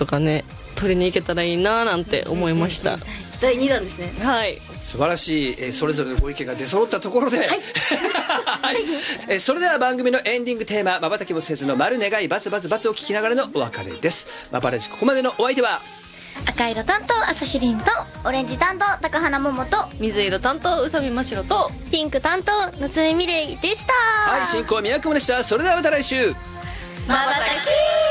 とかね取りに行けたらいいななんて思いました。 第2弾ですね。 はい、 素晴らしい、それぞれのご意見が出揃ったところで、はいはいそれでは番組のエンディングテーマ、瞬きもせずの丸願いバツバツバツを聞きながらのお別れです。まばらじここまでのお相手は赤色担当朝日凛とオレンジ担当高花桃と水色担当宇佐美真白とピンク担当夏目美玲でした。 はい、進行宮久保でした。それではまた来週。 まばたき